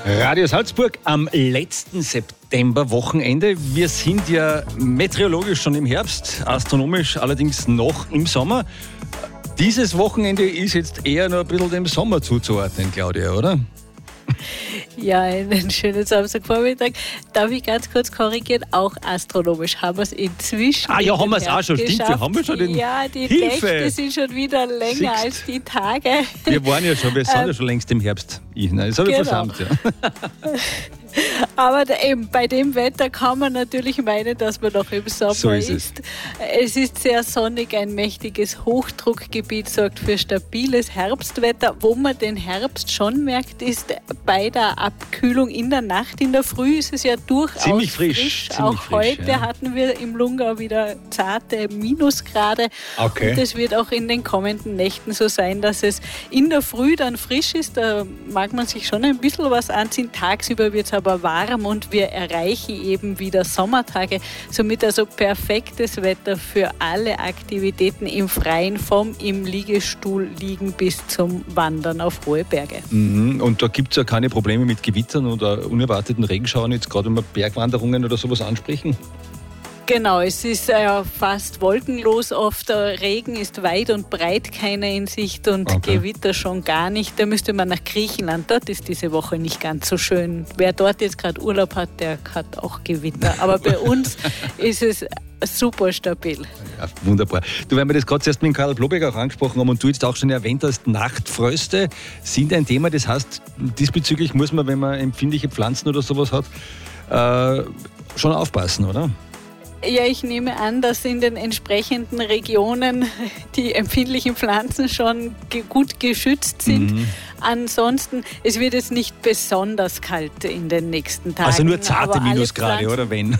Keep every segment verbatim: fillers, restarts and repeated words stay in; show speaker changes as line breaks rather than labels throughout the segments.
Radio Salzburg am letzten September-Wochenende. Wir sind ja meteorologisch schon im Herbst, astronomisch allerdings noch im Sommer. Dieses Wochenende ist jetzt eher noch ein bisschen dem Sommer zuzuordnen, Claudia, oder?
Ja, einen schönen Samstagvormittag. Darf ich ganz kurz korrigieren? Auch astronomisch haben wir es inzwischen.
Ah ja, haben wir es auch schon. Stimmt, wir haben wir schon den
Ja, die
Hilfe.
Nächte sind schon wieder länger
Siehst.
als die Tage.
Wir waren ja schon, wir sind
Ähm,
ja schon längst im Herbst. Ich, nein, das habe ich
genau.
versammelt, ja.
Aber da, eben, bei dem Wetter kann man natürlich meinen, dass man noch im Sommer
So ist es.
ist. Es ist sehr sonnig, ein mächtiges Hochdruckgebiet sorgt für stabiles Herbstwetter. Wo man den Herbst schon merkt, ist bei der Abkühlung in der Nacht. In der Früh ist es ja durchaus
Ziemlich frisch,
frisch.
ziemlich
Auch
frisch,
heute
ja.
hatten wir im Lungau wieder zarte Minusgrade.
Okay.
Und es wird auch in den kommenden Nächten so sein, dass es in der Früh dann frisch ist. Da mag man sich schon ein bisschen was anziehen. Tagsüber wird es aber warm und wir erreichen eben wieder Sommertage. Somit also perfektes Wetter für alle Aktivitäten im Freien, vom im Liegestuhl liegen bis zum Wandern auf hohe Berge.
Mhm. Und da gibt es ja keine Probleme mit Gewittern oder unerwarteten Regenschauern, jetzt gerade wenn wir Bergwanderungen oder sowas ansprechen?
Genau, es ist äh, fast wolkenlos oft. Der Regen ist weit und breit keiner in Sicht und
Okay.
Gewitter schon gar nicht. Da müsste man nach Griechenland. Dort ist diese Woche nicht ganz so schön. Wer dort jetzt gerade Urlaub hat, der hat auch Gewitter. Aber bei uns ist es super stabil.
Ja, wunderbar. Du, weil wir das gerade zuerst mit Karl Blobeck auch angesprochen haben und du jetzt auch schon erwähnt hast, Nachtfröste sind ein Thema. Das heißt, diesbezüglich muss man, wenn man empfindliche Pflanzen oder sowas hat, äh, schon aufpassen, oder?
Ja, ich nehme an, dass in den entsprechenden Regionen die empfindlichen Pflanzen schon ge- gut geschützt sind.
Mhm.
Ansonsten, es wird jetzt nicht besonders kalt in den nächsten Tagen.
Also nur zarte
aber alle
Minusgrade,
Pflanzen-
oder wenn?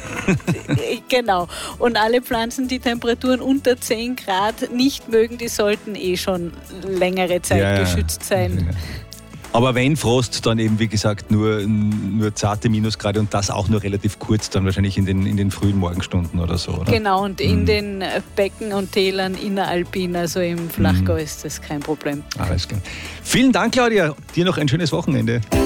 Genau. Und alle Pflanzen, die Temperaturen unter zehn Grad nicht mögen, die sollten eh schon längere Zeit
Ja, ja.
geschützt sein.
Aber wenn Frost, dann eben, wie gesagt, nur, nur zarte Minusgrade und das auch nur relativ kurz, dann wahrscheinlich in den, in den frühen Morgenstunden oder so, oder?
Genau, und in
Mhm.
den Becken und Tälern inneralpin, also im Flachgau,
Mhm.
ist das kein Problem.
Alles klar. Vielen Dank, Claudia. Dir noch ein schönes Wochenende.